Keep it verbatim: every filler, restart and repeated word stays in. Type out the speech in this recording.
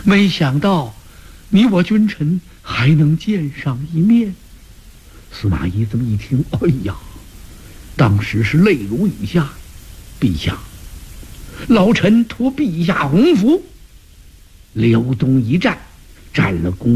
没想到你我君臣还能见上一面。司马懿这么一听，哎呀，当时是泪如雨下。陛下，老臣托陛下洪福，辽东一战，占了功。